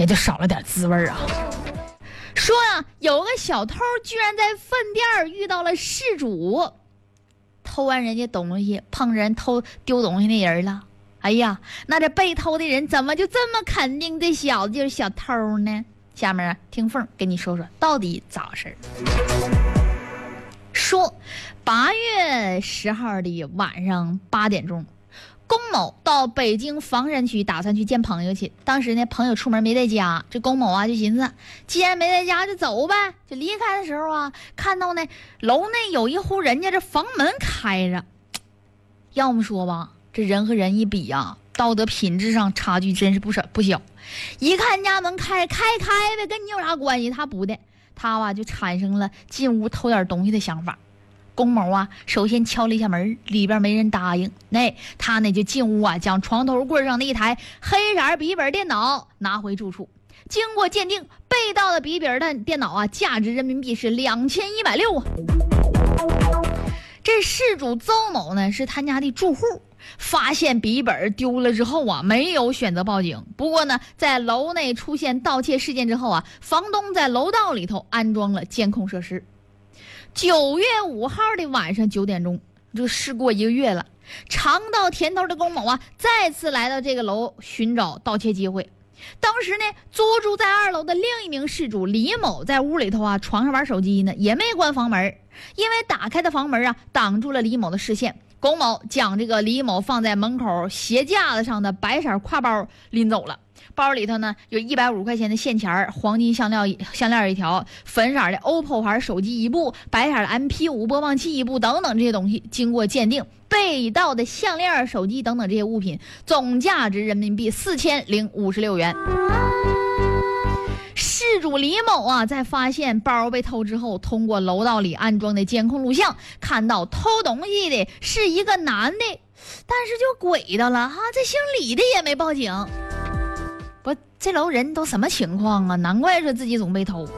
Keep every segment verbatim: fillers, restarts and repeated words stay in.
也就少了点滋味啊。说啊，有个小偷居然在饭店遇到了事主，偷完人家东西，碰人偷丢东西那人了。哎呀，那这被偷的人怎么就这么肯定这小子就是小偷呢？下面啊，听凤跟你说说到底咋回事。说八月十号的晚上八点钟，龚某到北京房山区打算去见朋友去。当时呢，朋友出门没在家，这龚某啊就寻思，既然没在家就走呗。就离开的时候啊，看到呢楼内有一户人家这房门开着。要么说吧，这人和人一比啊，道德品质上差距真是不少不小。一看家门开开开呗，跟你有啥关系？他不的，他吧就产生了进屋偷点东西的想法。龚某啊，首先敲了一下门，里边没人答应。那他呢就进屋啊，将床头柜上的一台黑色笔记本电脑拿回住处。经过鉴定，被盗的笔记本的电脑啊，价值人民币是两千一百六啊。这事主邹某呢是他家的住户，发现笔记本丢了之后啊，没有选择报警。不过呢，在楼内出现盗窃事件之后啊，房东在楼道里头安装了监控设施。九月五号的晚上九点钟，这事过一个月了，尝到甜头的龚某啊，再次来到这个楼寻找盗窃机会。当时呢，租住在二楼的另一名事主李某在屋里头啊，床上玩手机呢，也没关房门，因为打开的房门啊，挡住了李某的视线。龚某将这个李某放在门口鞋架子上的白色挎包拎走了。包里头呢有一百五十块钱的现钱，黄金项链项链一条，粉色的 O P P O 牌手机一部，白色的 M P 五 播放器一部等等这些东西。经过鉴定，被盗的项链、手机等等这些物品总价值人民币四千零五十六元。事主李某啊，在发现包被偷之后，通过楼道里安装的监控录像，看到偷东西的是一个男的，但是就鬼到了哈，这姓李的也没报警。不，这楼人都什么情况啊？难怪说自己总被偷。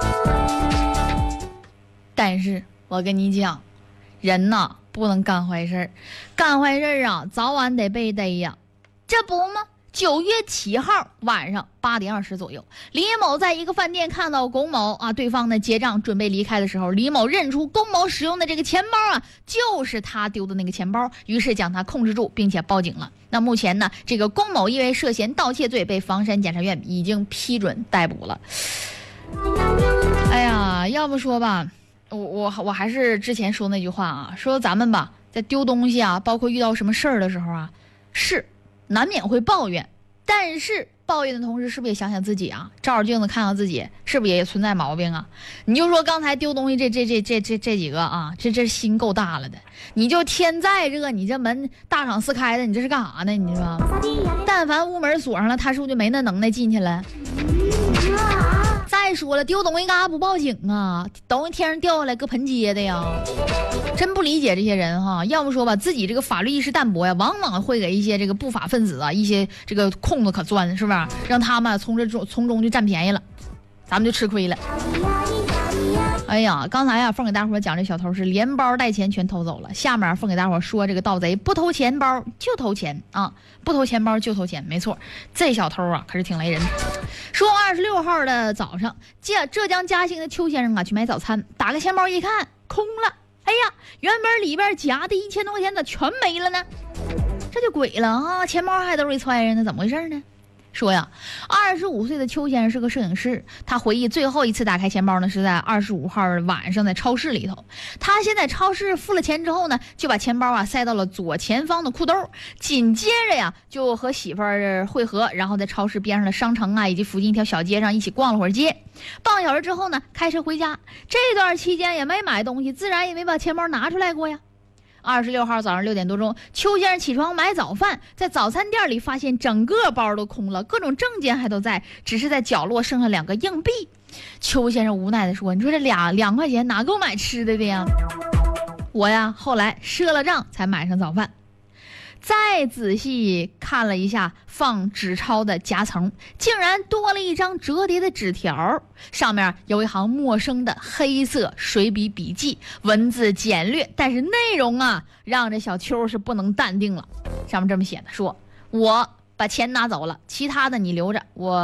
但是我跟你讲，人呐不能干坏事，干坏事啊早晚得被逮呀，这不吗？九月七号晚上八点二十左右，李某在一个饭店看到龚某啊，对方呢结账准备离开的时候，李某认出龚某使用的这个钱包啊，就是他丢的那个钱包，于是将他控制住，并且报警了。那目前呢，这个龚某因为涉嫌盗窃罪被房山检察院已经批准逮捕了。哎呀，要不说吧，我我我还是之前说那句话啊，说咱们吧，在丢东西啊，包括遇到什么事儿的时候啊，是难免会抱怨，但是抱怨的同时，是不是也想想自己啊？照着镜子看看自己，是不是也存在毛病啊？你就说刚才丢东西这这这这这这几个啊，这这心够大了的。你就天再热，你这门大敞四开的，你这是干啥呢？你说，但凡屋门锁上了，他是不是就没那能耐进去了？再说了，丢东西干啥不报警啊？东西天上掉下来搁盆接的呀！真不理解这些人哈，要不说吧，自己这个法律意识淡薄呀，往往会给一些这个不法分子啊一些这个空子可钻，是不是？让他们从这中从中就占便宜了，咱们就吃亏了。哎呀，刚才啊，凤给大伙讲这小偷是连包带钱全偷走了。下面凤给大伙说，这个盗贼不偷钱包就偷钱啊，不偷钱包就偷钱，没错，这小偷啊可是挺雷人。说二十六号的早上，浙浙江嘉兴的邱先生啊去买早餐，打开钱包一看，空了。哎呀，原本里边夹的一千多块钱咋全没了呢？这就鬼了啊！钱包还兜里揣着呢，怎么回事呢？说呀，二十五岁的邱先生是个摄影师，他回忆最后一次打开钱包呢是在二十五号晚上在超市里头。他先在超市付了钱之后呢，就把钱包啊塞到了左前方的裤兜，紧接着呀就和媳妇儿会合，然后在超市边上的商城啊以及附近一条小街上一起逛了会儿街。半个小时之后呢，开车回家。这段期间也没买东西，自然也没把钱包拿出来过呀。二十六号早上六点多钟，邱先生起床买早饭，在早餐店里发现整个包都空了，各种证件还都在，只是在角落剩下两个硬币。邱先生无奈地说：“你说这俩两块钱哪够买吃的的呀？我呀，后来赊了账才买上早饭。”再仔细看了一下放纸钞的夹层，竟然多了一张折叠的纸条，上面有一行陌生的黑色水笔笔记，文字简略，但是内容啊让这小邱是不能淡定了。上面这么写的，说我把钱拿走了，其他的你留着，我